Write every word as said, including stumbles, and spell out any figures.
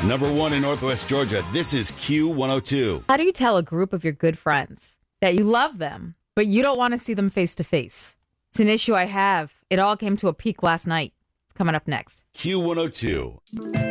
Number one in Northwest Georgia, this is Q one oh two. How do you tell a group of your good friends that you love them, but you don't want to see them face to face? It's an issue I have. It all came to a peak last night. It's coming up next. Q one oh two.